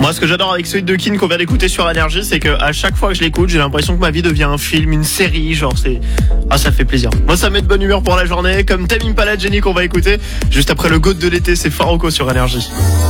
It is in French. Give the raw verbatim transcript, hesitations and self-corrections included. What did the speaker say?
Moi, ce que j'adore avec celui de Kin qu'on vient d'écouter sur Énergie, c'est que à chaque fois que je l'écoute, j'ai l'impression que ma vie devient un film, une série, genre c'est, ah, ça fait plaisir. Moi, ça met de bonne humeur pour la journée, comme Tame Impala, Jenny qu'on va écouter juste après le GOAT de l'été, c'est Faroko sur Énergie.